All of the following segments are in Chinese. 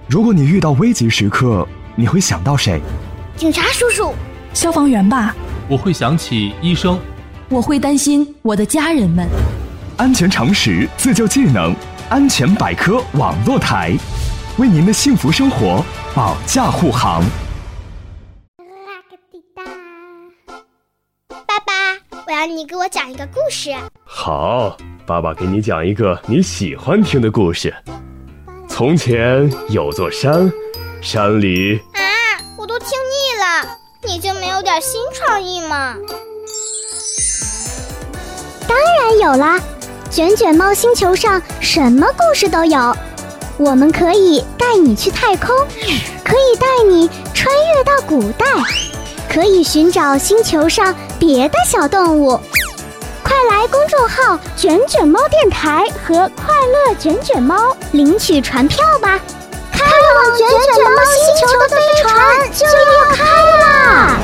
如果你遇到危急时刻，你会想到谁？ 警察叔叔。 消防员吧。 我会想起医生。 我会担心我的家人们。 安全常识，自救技能，安全百科网络台，为您的幸福生活保驾护航。 爸爸，我要你给我讲一个故事。 好，爸爸给你讲一个你喜欢听的故事。从前有座山，山里…… 我都听腻了，你就没有点新创意吗？ 当然有啦，卷卷猫星球上什么故事都有。我们可以带你去太空，可以带你穿越到古代，可以寻找星球上别的小动物。快来公众号卷卷猫电台和快乐卷卷猫领取船票吧，开往卷卷猫星球的飞船就要开啦！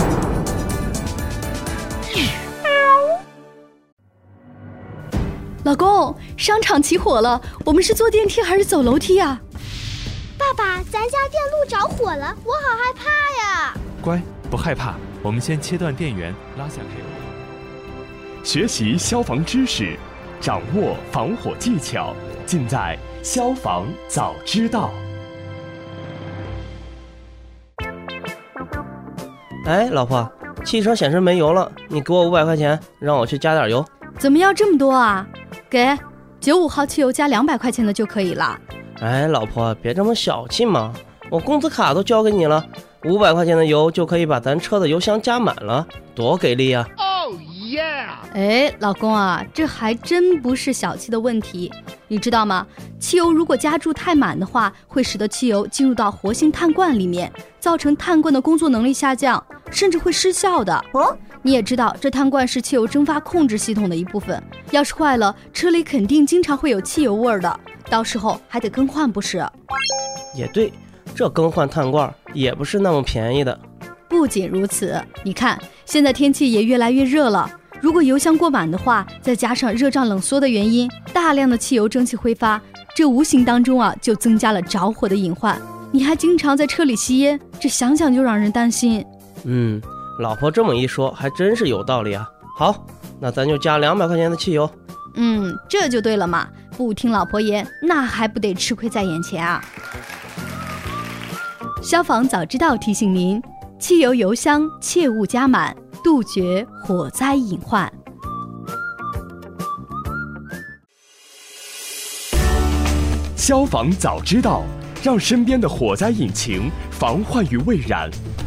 老公，商场起火了，我们是坐电梯还是走楼梯啊？ 爸爸，咱家电路着火了，我好害怕呀！ 乖，不害怕，我们先切断电源，拉下 K。 学习消防知识，掌握防火技巧，尽在消防早知道。 哎，老婆，汽车显示没油了，你给我500块钱，让我去加点油。 怎么要这么多啊？给95号汽油加200块钱的就可以了。 哎，老婆，别这么小气嘛，我工资卡都交给你了，500块钱的油就可以把咱车的油箱加满了，多给力啊！ 哎，老公啊，这还真不是小气的问题，你知道吗？汽油如果加注太满的话，会使得汽油进入到活性炭罐里面，造成炭罐的工作能力下降，甚至会失效的。你也知道，这炭罐是汽油蒸发控制系统的一部分，要是坏了，车里肯定经常会有汽油味的，到时候还得更换，不是？ 也对，这更换炭罐也不是那么便宜的。 不仅如此，你看，现在天气也越来越热了，如果油箱过满的话，再加上热胀冷缩的原因，大量的汽油蒸汽挥发，这无形当中就增加了着火的隐患。你还经常在车里吸烟，这想想就让人担心。 老婆这么一说还真是有道理啊。好，那咱就加200块钱的汽油。 这就对了嘛，不听老婆言，那还不得吃亏在眼前啊。消防早知道提醒您，汽油油箱切勿加满，杜绝火灾隐患。 消防早知道，让身边的火灾引擎防患于未然。